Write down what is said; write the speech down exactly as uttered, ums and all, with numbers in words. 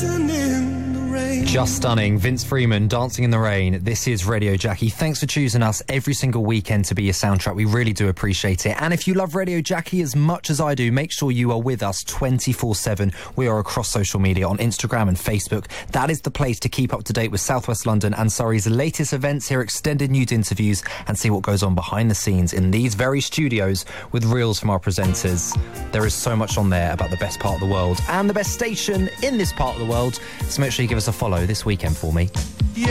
dancing in the rain. Just stunning. Vince Freeman, Dancing in the Rain. This is Radio Jackie. Thanks for choosing us every single weekend to be your soundtrack. We really do appreciate it. And if you love Radio Jackie as much as I do, make sure you are with us twenty-four seven. We are across social media on Instagram and Facebook. That is the place to keep up to date with South West London and Surrey's latest events, hear extended news interviews and see what goes on behind the scenes in these very studios with reels from our presenters. There is so much on there about the best part of the world and the best station in this part of the world. So make sure you give us a follow this weekend for me. Yeah.